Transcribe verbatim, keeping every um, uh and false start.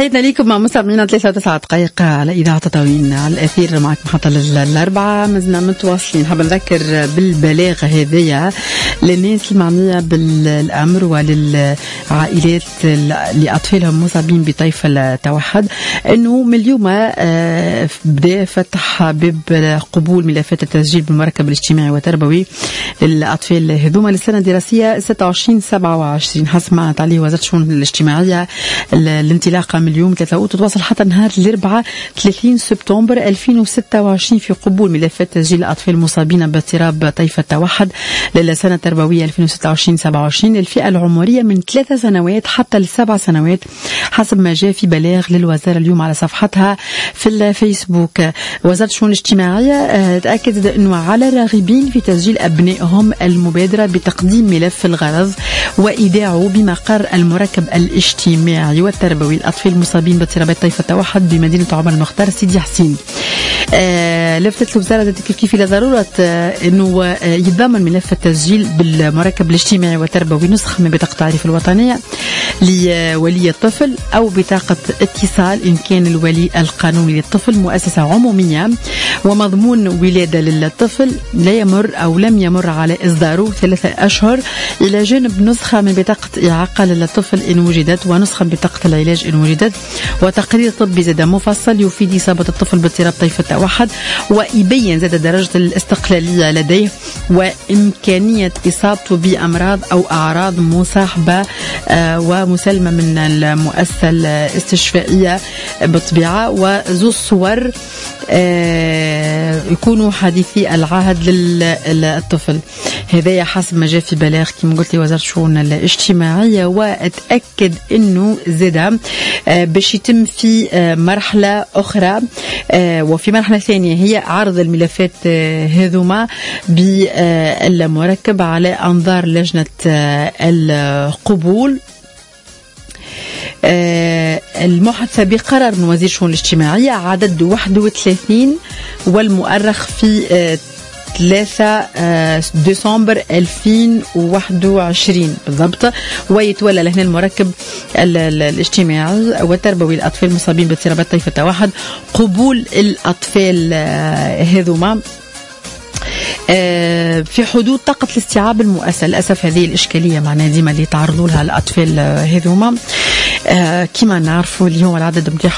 تحياتنا لكم مع مستمعينا ثلاثة وتسعة دقائق على إذاعة تطاوين على الأثير معكم حتى الأربعة. مازلنا متواصلين. حاب نذكر بالبلاغ هذية للناس المعنية بالأمر وللعائلات اللي أطفالهم مصابين بطيف التوحد أنه من اليوم بدأ فتح باب قبول ملفات التسجيل بالمركب الاجتماعي والتربوي للأطفال هذوما للسنة الدراسية ستة وعشرين سبعة وعشرين حسب ما تعليه وزارة الشؤون الاجتماعية. الانطلاقة من اليوم ثلاثة أوت تتواصل حتى نهار الأربعاء ثلاثين سبتمبر ألفين وستة وعشرين في قبول ملفات تسجيل الأطفال المصابين باضطراب طيف التوحد للسنة التربوية ألفين وستة وعشرين سبعة وعشرين للفئة العمرية من ثلاث سنوات حتى لسبع سنوات حسب ما جاء في بلاغ للوزارة اليوم على صفحتها في الفيسبوك. وزارة الشؤون الاجتماعية تأكدت أنه على الراغبين في تسجيل أبنائهم المبادرة بتقديم ملف الغرض وإيداعه بمقر المركب الاجتماعي والتربوي الأطفال المصابين باضطرابات طيف التوحد بمدينة عمر المختار سيدي حسين. آه لفتت الوزارة كيف كيف إلى ضرورة آه أنه آه يتضمن ملف التسجيل بالمركب الاجتماعي والتربوي نسخة من بطاقة التعريف الوطنية لولي الطفل أو بطاقة اتصال إن كان الولي القانوني للطفل مؤسسة عمومية ومضمون ولادة للطفل لا يمر أو لم يمر على إصداره ثلاثة أشهر إلى جانب نسخة من بطاقة إعاقة للطفل إن وجدت ونسخة من بطاقة العلاج إن وجدت وتقرير طبي زاد مفصل يفيد إصابة الطفل باضطراب طيف التوحد ويبين زاد درجة الاستقلالية لديه وإمكانية إصابته بأمراض أو أعراض مصاحبة آه ومسلمة من المؤسسة الاستشفائية بالطبيعة وذو الصور آه يكونوا حديثي العهد للطفل. هذا حسب ما جاء في بلاغ كما قلت لي وزارة الشؤون الاجتماعية. وأتأكد أنه زاد آه باش يتم في آه مرحلة أخرى آه وفي مرحلة ثانية هي عرض الملفات آه هذوما بالمركب على أنظار لجنة آه القبول. آه المحادثة بقرار من وزير الشؤون الاجتماعية عدد واحد وثلاثين والمؤرخ في آه ثلاثة ديسمبر ألفين وواحد وعشرين بالضبط. ويتولى لهنا المركب الاجتماعي والتربوي الأطفال المصابين باضطرابات طيف التوحد قبول الأطفال هذوما في حدود طاقة الاستيعاب المؤسسة. للأسف هذه الإشكالية معنا ديما اللي تعرضوا لها الأطفال هذوما كما نعرفوا اليوم العدد متاعهم